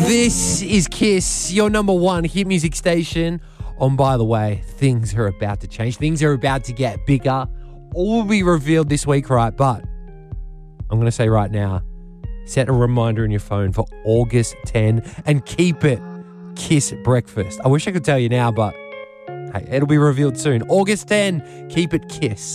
This is Kiss, your number one hit music station. And by the way, things are about to change. Things are about to get bigger. All will be revealed this week, right? But I'm going to say right now, set a reminder in your phone for August 10 and keep it Kiss Breakfast. I wish I could tell you now, but hey, it'll be revealed soon. August 10, keep it Kiss.